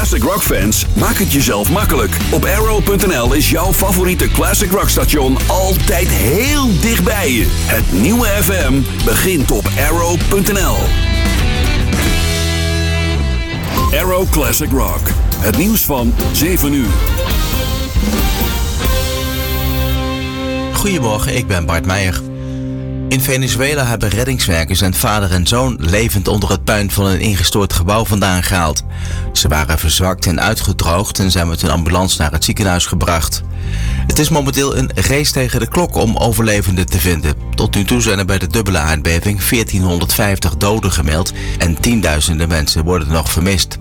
classic rock fans, maak het jezelf makkelijk. Op Arrow.nl is jouw favoriete classic rock station altijd heel dichtbij je. Het nieuwe FM begint op Arrow.nl. Arrow Classic Rock. Het nieuws van 7 uur. Goedemorgen, ik ben Bart Meijer. In Venezuela hebben reddingswerkers en vader en zoon levend onder het puin van een ingestort gebouw vandaan gehaald. Ze waren verzwakt en uitgedroogd en zijn met een ambulance naar het ziekenhuis gebracht. Het is momenteel een race tegen de klok om overlevenden te vinden. Tot nu toe zijn er bij de dubbele aardbeving 1450 doden gemeld en tienduizenden mensen worden nog vermist.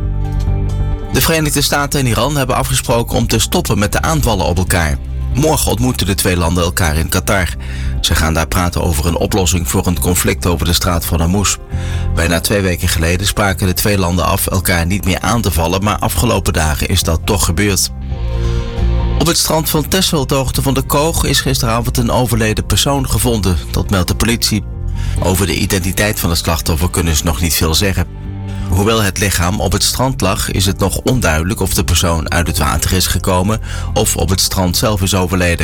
De Verenigde Staten en Iran hebben afgesproken om te stoppen met de aanvallen op elkaar. Morgen ontmoeten de twee landen elkaar in Qatar. Ze gaan daar praten over een oplossing voor een conflict over de straat van Hormuz. Bijna 2 weken geleden spraken de twee landen af elkaar niet meer aan te vallen, maar afgelopen dagen is dat toch gebeurd. Op het strand van Texel, ter hoogte van de Koog, is gisteravond een overleden persoon gevonden. Dat meldt de politie. Over de identiteit van het slachtoffer kunnen ze nog niet veel zeggen. Hoewel het lichaam op het strand lag, is het nog onduidelijk of de persoon uit het water is gekomen of op het strand zelf is overleden.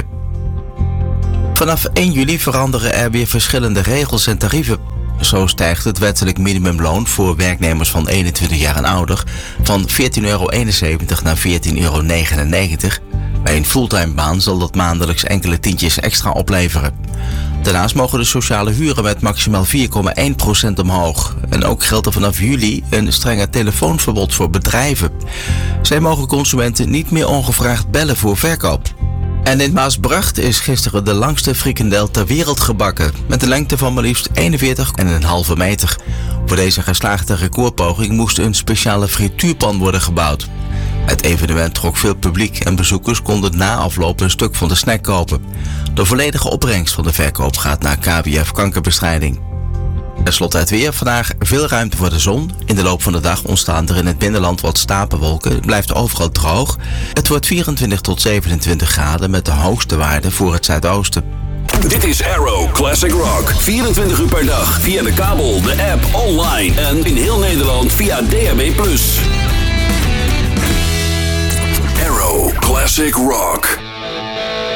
Vanaf 1 juli veranderen er weer verschillende regels en tarieven. Zo stijgt het wettelijk minimumloon voor werknemers van 21 jaar en ouder van €14,71 naar €14,99. Bij een fulltime baan zal dat maandelijks enkele tientjes extra opleveren. Daarnaast mogen de sociale huren met maximaal 4,1% omhoog. En ook geldt er vanaf juli een strenger telefoonverbod voor bedrijven. Zij mogen consumenten niet meer ongevraagd bellen voor verkoop. En in Maasbracht is gisteren de langste frikandel ter wereld gebakken, met een lengte van maar liefst 41,5 meter. Voor deze geslaagde recordpoging moest een speciale frituurpan worden gebouwd. Het evenement trok veel publiek en bezoekers konden na afloop een stuk van de snack kopen. De volledige opbrengst van de verkoop gaat naar KWF Kankerbestrijding. Ten slotte het weer. Vandaag veel ruimte voor de zon. In de loop van de dag ontstaan er in het binnenland wat stapelwolken. Het blijft overal droog. Het wordt 24 tot 27 graden met de hoogste waarde voor het zuidoosten. Dit is Arrow Classic Rock. 24 uur per dag via de kabel, de app, online en in heel Nederland via DAB+. Arrow Classic Rock.